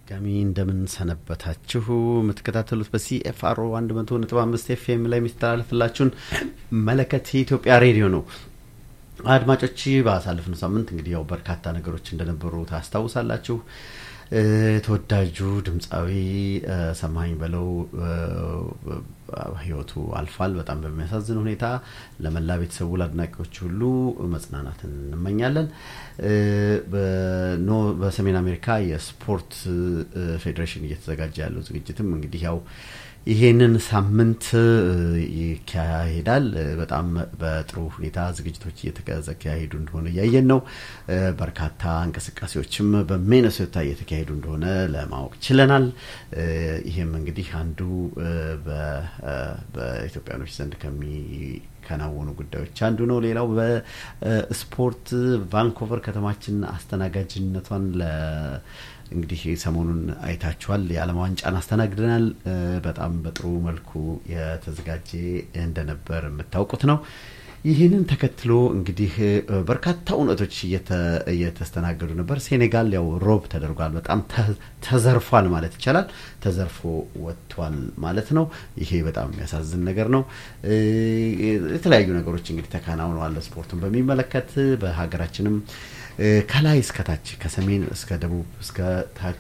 በድጋሚ እንደምን ሰነበታችሁ ምትከታተሉት በሲኤፍአር 100.5 ኤፍኤም ላይ የሚስተላለፍላችሁን መለከት የኢትዮጵያ ሬዲዮ ነው። አድማጮች ባሳለፍነው ሳምንት እንግዲህ ያው በርካታ ነገሮች እንደነበሩ ታስታውሳላችሁ። ተወዳጁ ድምጻዊ ሰማኝ በለው ህይወቱ አልፏል። በጣም በሚያሳዝን ሁኔታ ለመላ ቤተሰቡ ለአድናቂዎች ሁሉ መጽናናትን እንመኛለን። በሰሜን አሜሪካ የስፖርት ፌዴሬሽን እየተዘጋጀ ያለው ዝግጅትም እንግዲህ ያው ይሄንን ሳምንት ይካሄዳል። በጣም በጥሩ ሁኔታ ዝግጅቶች እየተካሄዱ እንደሆነ ያየን ነው። በርካታ እንቅስቃሴዎችም በሚኔሶታ እየተካሄዱ እንደሆነ ለማወቅ ችለናል። ይሄም እንግዲህ አንዱ በኢትዮጵያኖች ዘንድ ከሚከናወኑ ጉዳዮች አንዱ ነው። ሌላው በስፖርት ቫንኮቨር ከተማችን አስተናጋጅነቷን እንግዲህ ሰሞኑን አይታችኋል። የዓለም ዋንጫን አስተናግደናል። በጣም በጥሩ መልኩ የተዘጋጀ እንደነበር የምታውቁት ነው። ይህንን ተከትሎ እንግዲህ በርካታ እውነቶች እየተስተናገዱ ነበር። ሴኔጋል ያው ሮብ ተደርጓል። በጣም ተዘርፏል ማለት ይቻላል። ተዘርፎ ወጥቷል ማለት ነው። ይሄ በጣም የሚያሳዝን ነገር ነው። የተለያዩ ነገሮች እንግዲህ ተከናውነዋል። ስፖርቱን በሚመለከት በሀገራችንም ከላይ እስከ ታች ከሰሜን እስከ ደቡብ እስከ ታች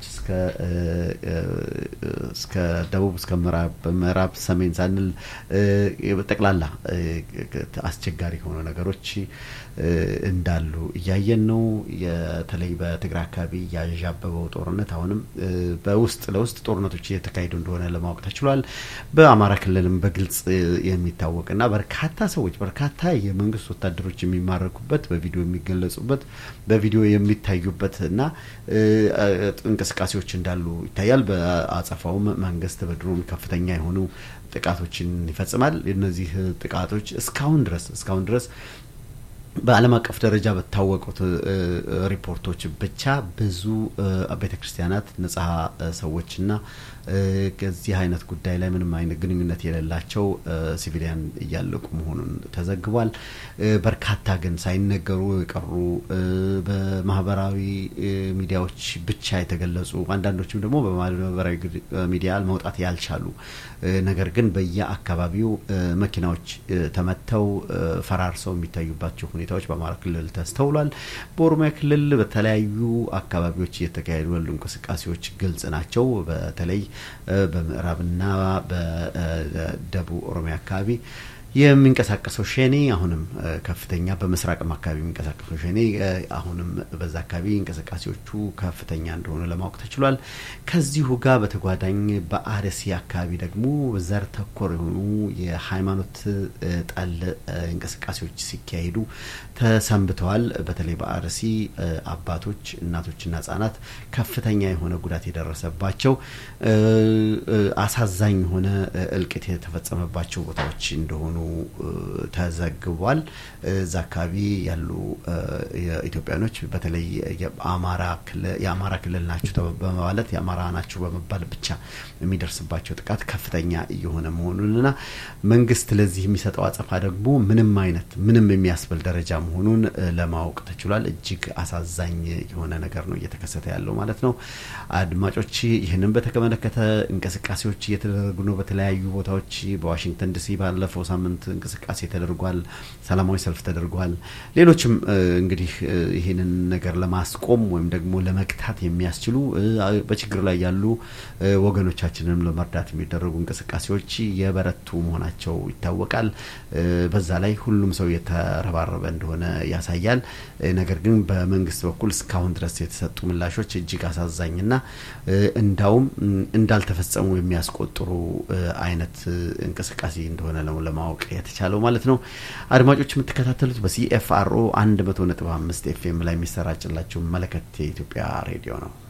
እስከ ደቡብ እስከ ምዕራብ ሰሜን ሳንል በጠቅላላ አስቸጋሪ ሆነ ነገሮች እንዳሉ እያየን ነው። የተለይ በትግራይ አካባቢ ያዣበበው ጦርነት አሁንም በውስጥ ለውስጥ ጦርነቶች እየተካሄዱ እንደሆነ ለማወቅ ተችሏል። በአማራ ክልልም በግልጽ የሚታወቅና በርካታ ሰዎች በርካታ የመንግስት ወታደሮች የሚማረኩበት በቪዲዮ የሚገለጹበት በቪዲዮ የሚታዩበትና እንቅስቃሴዎች እንዳሉ ይታያል። በአጸፋውም መንግስት በድሮን ከፍተኛ የሆኑ ጥቃቶችን ይፈጽማል። እነዚህ ጥቃቶች እስካሁን ድረስ በዓለም አቀፍ ደረጃ በታወቁት ሪፖርቶች ብቻ ብዙ ቤተክርስቲያናት ነፃ ሰዎችና ከዚህ አይነት ጉዳይ ላይ ምንም አይነት ግንኙነት የሌላቸው ሲቪሊያን እያለቁ መሆኑን ተዘግቧል። በርካታ ግን ሳይነገሩ የቀሩ በማህበራዊ ሚዲያዎች ብቻ የተገለጹ አንዳንዶችም ደግሞ በማህበራዊ ሚዲያ መውጣት ያልቻሉ ነገር ግን በየአካባቢው መኪናዎች ተመተው ፈራርሰው የሚታዩባቸው ሁኔታዎች በአማራ ክልል ተስተውሏል። በኦሮሚያ ክልል በተለያዩ አካባቢዎች እየተካሄዱ ያሉ እንቅስቃሴዎች ግልጽ ናቸው። በተለይ በምዕራብና በደቡብ ኦሮሚያ አካባቢ የሚንቀሳቀሰው ሸኔ አሁንም ከፍተኛ በመስራቅም አካባቢ የሚንቀሳቀሰው ሸኔ አሁንም በዛ አካባቢ እንቅስቃሴዎቹ ከፍተኛ እንደሆነ ለማወቅ ተችሏል። ከዚሁ ጋር በተጓዳኝ በአርሲ አካባቢ ደግሞ ዘር ተኮር የሆኑ የሃይማኖት ጠል እንቅስቃሴዎች ሲካሄዱ ተሰንብተዋል። በተለይ በአርሲ አባቶች እናቶችና ህጻናት ከፍተኛ የሆነ ጉዳት የደረሰባቸው አሳዛኝ የሆነ እልቂት የተፈጸመባቸው ቦታዎች እንደሆኑ ተዘግቧል። ዛካቢ ያሉ የኢትዮጵያኖች በተለይ የአማራ ክልል ናቸው በማለት የአማራ ናቸው በመባል ብቻ የሚደርስባቸው ጥቃት ከፍተኛ እየሆነ መሆኑንና መንግስት ለዚህ የሚሰጠው አጸፋ ደግሞ ምንም የሚያስብል ደረጃ መሆኑን ለማወቅ ተችሏል። እጅግ አሳዛኝ የሆነ ነገር ነው እየተከሰተ ያለው ማለት ነው። አድማጮች ይህንን በተመለከተ እንቅስቃሴዎች እየተደረጉ ነው። በተለያዩ ቦታዎች በዋሽንግተን ዲሲ ባለፈው ሳምንት እንቅስቃሴ ተደርጓል። ሰላማዊ ሰልፍ ተደርጓል። ሌሎችም እንግዲህ ይሄንን ነገር ለማስቆም ወይም ደግሞ ለመክታት የሚያስችሉ በችግር ላይ ያሉ ወገኖቻችንን ለመርዳት የሚደረጉ እንቅስቃሴዎች የበረቱ መሆናቸው ይታወቃል። በዛ ላይ ሁሉም ሰው የተረባረበ እንደሆነ ያሳያል። ነገር ግን በመንግስት በኩል እስካሁን ድረስ የተሰጡ ምላሾች እጅግ አሳዛኝና እንዳውም እንዳልተፈጸሙ የሚያስቆጥሩ አይነት እንቅስቃሴ እንደሆነ ለማወቅ የተቻለው ማለት ነው። አድማጮች የምትከታተሉት በሲኤፍአር 100.5 ኤፍኤም ላይ የሚሰራጭላችሁ መለከት የኢትዮጵያ ሬዲዮ ነው።